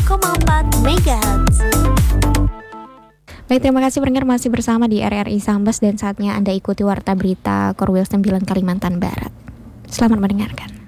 MHz. Baik, terima kasih pendengar masih bersama di RRI Sambas dan saatnya Anda ikuti Warta Berita Korwil 9 Kalimantan Barat. Selamat mendengarkan.